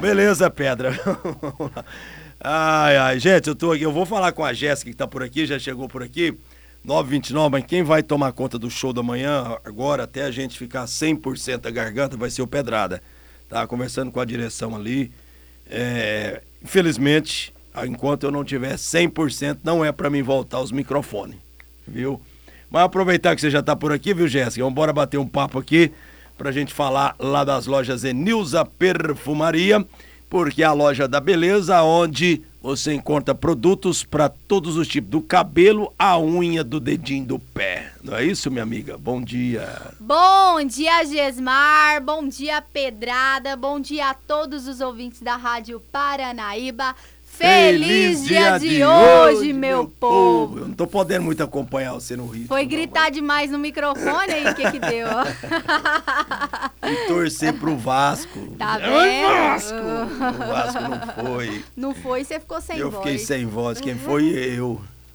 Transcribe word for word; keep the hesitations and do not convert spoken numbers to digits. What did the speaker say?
Beleza, Pedra. Ai, ai, gente, eu tô aqui, eu vou falar com a Jéssica que tá por aqui, já chegou por aqui, nove e vinte e nove, mas quem vai tomar conta do show da manhã, agora, até a gente ficar cem por cento da garganta, vai ser o Pedrada. Tá conversando com a direção ali, é, infelizmente, enquanto eu não tiver cem por cento, não é pra mim voltar os microfones, viu? Mas aproveitar que você já tá por aqui, viu, Jéssica? Vamos embora bater um papo aqui pra gente falar lá das lojas Enilza Perfumaria, porque é a loja da beleza, onde você encontra produtos para todos os tipos, do cabelo à unha do dedinho do pé. Não é isso, minha amiga? Bom dia. Bom dia, Gesmar. Bom dia, Pedrada. Bom dia a todos os ouvintes da Rádio Paranaíba. Feliz, Feliz dia, dia de, de hoje, hoje, meu, meu povo. povo. Eu não tô podendo muito acompanhar você no ritmo. Foi gritar não, demais no microfone aí, o que que deu? E torcer pro Vasco. Tá vendo? Ai, Vasco! O Vasco não foi. Não foi, você ficou sem eu voz. Eu fiquei sem voz, quem foi eu.